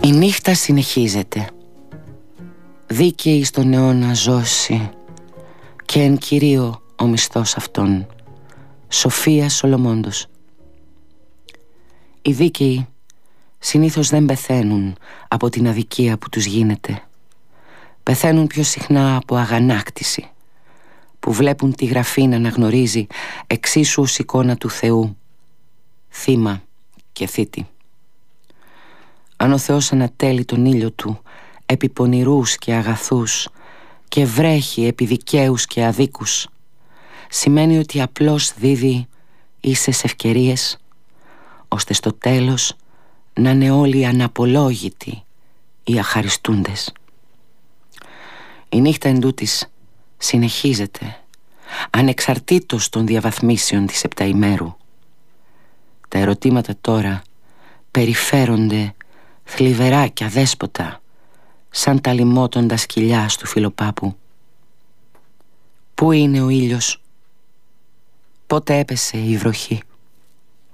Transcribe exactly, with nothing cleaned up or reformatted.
Η νύχτα συνεχίζεται. Δίκαιη στον αιώνα ζώσει, και εν κυρίω ο μισθός αυτών. Σοφία Σολομόντος. Οι δίκαιοι συνήθως δεν πεθαίνουν από την αδικία που τους γίνεται. Πεθαίνουν πιο συχνά από αγανάκτηση, που βλέπουν τη γραφή να αναγνωρίζει εξίσου ως εικόνα του Θεού, θύμα και θήτη. Αν ο Θεός ανατέλει τον ήλιο του επί πονηρούς και αγαθούς και βρέχει επί δικαίους και αδίκους, σημαίνει ότι απλώς δίδει ίσες ευκαιρίες, ώστε στο τέλος να είναι όλοι αναπολόγητοι οι αχαριστούντες. Η νύχτα εντούτοις συνεχίζεται, ανεξαρτήτως των διαβαθμίσεων της επταημέρου. Τα ερωτήματα τώρα περιφέρονται θλιβερά και αδέσποτα, σαν τα λιμότοντα σκυλιά του Φιλοπάπου. Πού είναι ο ήλιος? Πότε έπεσε η βροχή?